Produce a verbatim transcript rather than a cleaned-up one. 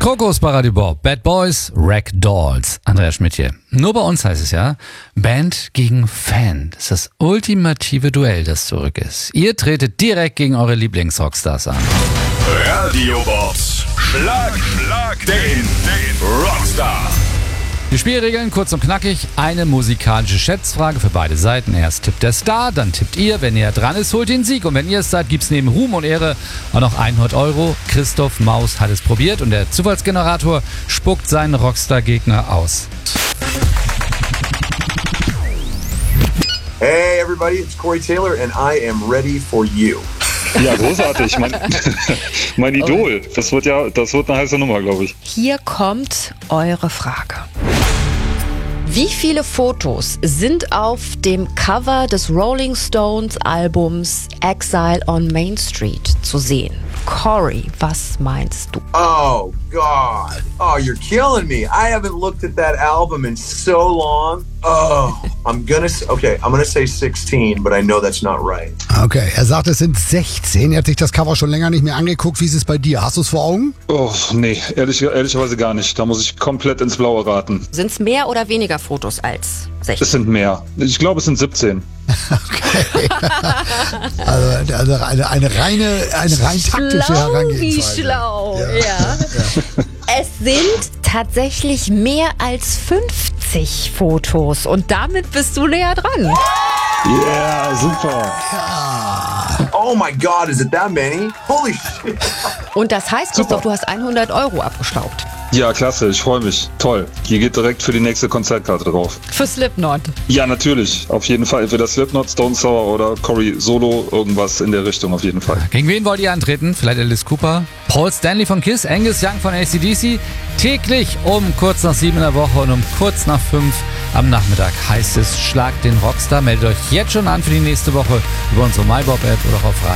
Krokus bei Radio Bob, Bad Boys, Ragdolls. Andreas Schmidt hier. Nur bei uns heißt es ja, Band gegen Fan. Das ist das ultimative Duell, das zurück ist. Ihr tretet direkt gegen eure Lieblings-Rockstars an. Radio Bobs Schlag, Schlag den, den Rockstar. Die Spielregeln kurz und knackig. Eine musikalische Schätzfrage für beide Seiten. Erst tippt der Star, dann tippt ihr. Wenn ihr dran ist, holt den Sieg. Und wenn ihr es seid, gibt's neben Ruhm und Ehre auch noch hundert Euro. Christoph Maus hat es probiert und der Zufallsgenerator spuckt seinen Rockstar-Gegner aus. Hey everybody, it's Corey Taylor and I am ready for you. Ja, großartig. Mein, mein Idol. Das wird ja, das wird eine heiße Nummer, glaube ich. Hier kommt eure Frage. Wie viele Fotos sind auf dem Cover des Rolling Stones Albums Exile on Main Street zu sehen? Corey, was meinst du? Oh God. Oh, you're killing me. I haven't looked at that album in so long. Oh, I'm gonna, okay, I'm gonna say sixteen, but I know that's not right. Okay, er sagt, es sind sechzehn. Er hat sich das Cover schon länger nicht mehr angeguckt. Wie ist es bei dir? Hast du es vor Augen? Oh, nee, ehrlich, ehrlicherweise gar nicht. Da muss ich komplett ins Blaue raten. Sind es mehr oder weniger Fotos als sechzehn? Es sind mehr. Ich glaube, es sind siebzehn. Okay. also, also eine, eine reine, eine rein taktische Schlau, Herangehensweise. wie schlau, ja. Ja. Ja. Es sind tatsächlich mehr als fünfzig Fotos und damit bist du näher dran. Yeah, super. Oh my God, is it that many? Holy shit. Und das heißt, Super. Christoph, du hast hundert Euro abgestaubt. Ja, klasse. Ich freue mich. Toll. Hier geht direkt für die nächste Konzertkarte drauf. Für Slipknot. Ja, natürlich. Auf jeden Fall. Entweder Slipknot, Stone Sour oder Corey Solo. Irgendwas in der Richtung auf jeden Fall. Gegen wen wollt ihr antreten? Vielleicht Alice Cooper, Paul Stanley von Kiss, Angus Young von A C D C. Täglich um kurz nach sieben in der Woche und um kurz nach fünf am Nachmittag heißt es Schlag den Rockstar. Meldet euch jetzt schon an für die nächste Woche über unsere MyBob-App oder auf Radio.